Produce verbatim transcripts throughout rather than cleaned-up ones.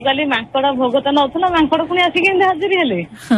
କାଲି ମାଙ୍କଡ ଭୋଗ ତ ନଉଥିଲା ମାଙ୍କଡ ପୁଣି ଆସିକି ଏମିତି ହାଜିର ହେଲେ।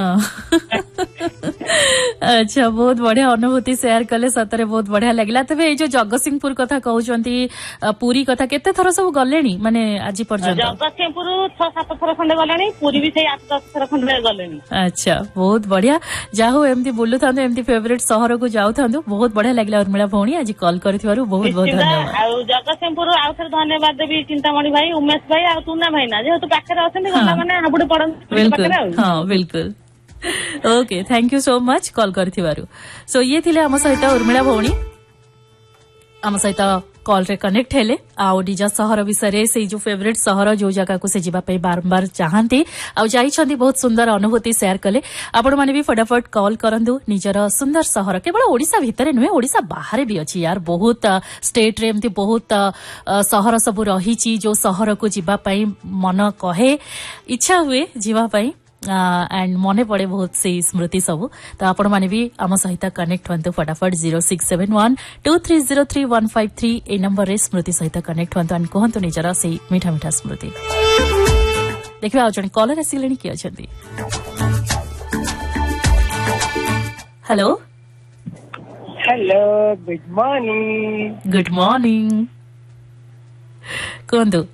ଆଚ୍ଛା ବହୁତ ବଢିଆ ଅନୁଭୂତି ସେୟାର କଲେ ସତରେ ବହୁତ ବଢିଆ ଲାଗିଲା। ତେବେ ଏଇ ଯୋଉ ଜଗତସିଂହପୁର କଥା କହୁଛନ୍ତି ପୁରୀ କଥା କେତେ ଥର ସବୁ ଗଲେଣି ମାନେ ଆଜି ପର୍ଯ୍ୟନ୍ତ? ଜଗତସିଂହପୁର ଛଅ ସାତ ଥର ଖଣ୍ଡେ ଗଲେଣି, ପୁରୀ ବି ସେଇ ଆଠ ଦଶ ଥର ଖଣ୍ଡେ ଗଲେଣି। ଆଚ୍ଛା ବହୁତ ବଢିଆ, ଯାହା ହଉ ଏମିତି ବୁଲୁଥାନ୍ତୁ, ଏମିତି ଫେଭରେଟ ସହରକୁ ଯାଉଥାନ୍ତୁ। ବହୁତ ବଢିଆ ଲାଗିଲା ଉର୍ମିଳା ଭଉଣୀ ଆଜି କଲ୍ କରିଥିବାରୁ ବହୁତ ବହୁତ ଧନ୍ୟବାଦ। ଆଉ ଜଗତସିଂହପୁର ଆଉ ଥରେ ଧନ୍ୟବାଦ ଦେବି ଚିନ୍ତାମଣି ଭାଇ, ଉମେଶ ଭାଇ ଆଉ ତୁନା ଭାଇନା, ଯେହେତୁ ପାଖରେ ଅଛନ୍ତି ଗଲା ମାନେ ହାବୁଡେ ପଡନ୍ତି ପାଖରେ ଆଉ। ହଁ ବିଲକୁଲ। Okay thank you so much call କରିଥିବାରୁ। ସୋ ଇଏ ଥିଲେ ଆମ ସହିତ ଉର୍ମିଳା ଭଉଣୀ, ଆମ ସହିତ କଲ୍ ରେ କନେକ୍ଟ ହେଲେ ଆଉ ନିଜ ସହର ବିଷୟରେ, ସେଇ ଯୋଉ ଫେଭରେଟ ସହର ଯୋଉ ଜାଗାକୁ ସେ ଯିବା ପାଇଁ ବାରମ୍ବାର ଚାହାନ୍ତି ଆଉ ଯାଇଛନ୍ତି, ବହୁତ ସୁନ୍ଦର ଅନୁଭୂତି ସେୟାର କଲେ। ଆପଣମାନେ ବି ଫଟାଫଟ କଲ୍ କରନ୍ତୁ ନିଜର ସୁନ୍ଦର ସହର, କେବଳ ଓଡିଶା ଭିତରେ ନୁହେଁ ଓଡିଶା ବାହାରେ ବି ଅଛି ୟାର, ବହୁତ ଷ୍ଟେଟରେ ଏମିତି ବହୁତ ସହର ସବୁ ରହିଛି ଯୋଉ ସହରକୁ ଯିବା ପାଇଁ ମନ କହେ, ଇଚ୍ଛା ହୁଏ ଯିବା ପାଇଁ एंड मने पड़े बहुत से स्मृति सबू। तो आपण माने भी आम सहित कनेक्ट हुंतु फटाफट zero six seven one two three zero three one five three ए नंबर रे स्मृति सहित कनेक्ट हुंतु एंड कहंतु निजरा से मीठा मीठा स्मृति। देखिए आ जने कॉलर आसिलेनी कि अछंती। Hello hello good morning. Good morning कहंतु।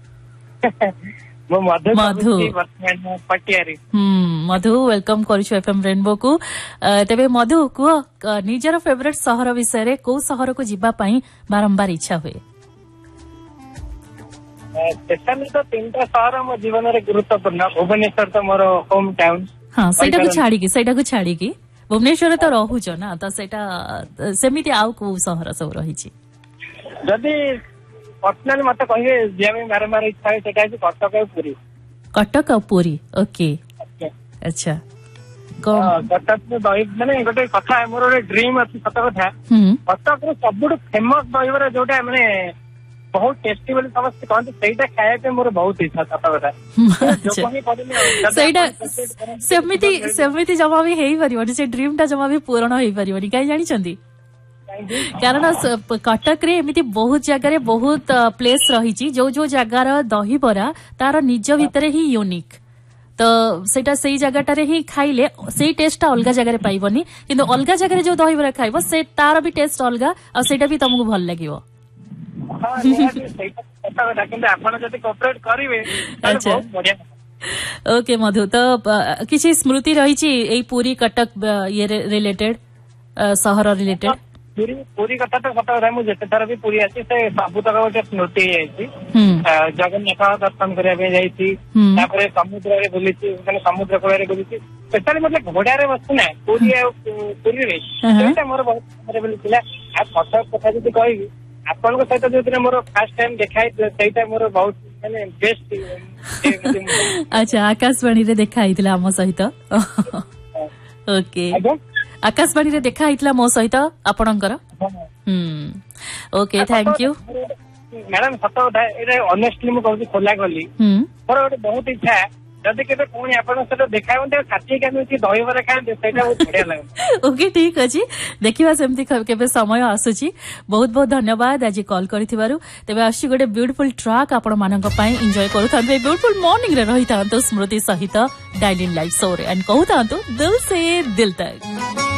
मधु मधु पटियारी। हम्म मधु वेलकम करूछु एफएम रेनबो को। तेबे मधु को निजर फेवरेट सहर विषय रे को सहर को जिबा पई बारंबार इच्छा हुए? स्पेशली तो तीनटा सहर मो जीवन रे गुरुत्वपूर्ण। भुवनेश्वर तो मोर होम टाउन। हां सेटा को छाड़ी की सेटा को छाड़ी की भुवनेश्वर तो रहूछ ना, तो सेटा सेमिति आउ को सहर सब रही छी? जदी पर्सनली मत कहिए जे में बारंबार इच्छा है सेटा कटक और पुरी। कटक और पुरी ओके अच्छा कटक में दही माने गोटे कथा है मोर गोटे ड्रीम अछि सत कथा। कटक रो सबुठ फेमस दहीबरा जोटा माने बहुत टेस्टी बोली समस्त कहते सेटा खाया पे मोर बहुत इच्छा सत कथा। जो कहि पड़ले सेटा सेमिति सेमिति जमा भी हेई परिबनी, से ड्रीम टा जमा भी पूर्ण हेई परिबनी काई जानि छंती? कारण कटक रे एमती बहुत जगह बहुत प्लेस रही जो जो जगार दहीबरा तार निज भितर ही यूनिक, तो सेटा सेई जगह ही खाइले सेई टेस्ट अलग जगह पाइबनी, किंतु अलग जगह जो दहीबरा खाइबो से तार भी टेस्ट अलग और सेटा भी तुमको भल लागिवो। ओके मधु, तो किसी स्मृति रही पूरी कटक ये रिलेटेड सहर रिलेटेड? पूरी पूरी कथा तो सत कथा मुझे थर भी पूरी अच्छी से सबू तक गोटे स्मृति जगन्नाथ दर्शन करने समुद्र बुली समुद्र कूल बुली स्पेशली मतलब घोड़े बसु ना पूरी पूरी मोर बहुत बुली कटक कथा जी कहि आपण सहित जो मोर फास्ट टाइम देखा मोर बहुत माने बेस्ट। अच्छा आकाशवाणी रे देखा आइतला हम सहित? ओके आकाशवाणी रे देखा आइतला मो सहित आपणकर? हम्म ओके थैंक यू मैडम। सत कथा ए ऑनेस्टली मु कहूची खोला खोली मोर गोटे बहुत इच्छा जदि केबे कोनी आपण सहित देखा होते साथी केमि दहीबरा खाते सेटा बहुत बढ़िया लागे। ओके ठीक अछि देखिबा सेमति केबे समय आसुची। बहुत बहुत धन्यवाद आज कॉल करिथिबारु। तेबे आसी गोटे ब्यूटीफुल ट्रैक आपण मानक पई एन्जॉय करूथांतु ब्यूटीफुल मॉर्निंग रे रहिथांतु स्मृति सहित डायल इन लाइव शो रे एंड कहूथांतु दिल से दिल तक।